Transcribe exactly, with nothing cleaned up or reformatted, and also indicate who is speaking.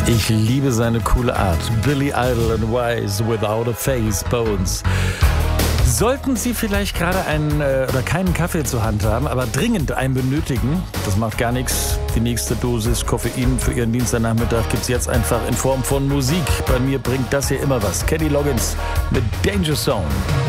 Speaker 1: Ich liebe seine coole Art. Billy Idol and Wise, Without a Face, Bones. Sollten Sie vielleicht gerade einen äh, oder keinen Kaffee zur Hand haben, aber dringend einen benötigen, das macht gar nichts. Die nächste Dosis Koffein für Ihren Dienstagnachmittag gibt es jetzt einfach in Form von Musik. Bei mir bringt das hier immer was. Kenny Loggins mit Danger Zone.